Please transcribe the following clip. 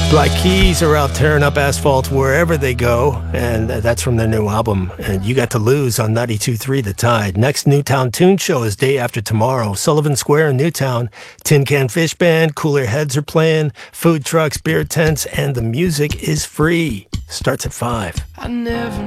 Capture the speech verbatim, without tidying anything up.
Black Keys are out tearing up asphalt wherever they go, and that's from their new album. And You Got to Lose on ninety-two point three The Tide. Next Newtown Tune Show is day after tomorrow. Sullivan Square in Newtown. Tin Can Fish Band, Cooler Heads are playing, food trucks, beer tents, and the music is free. Starts at five. I never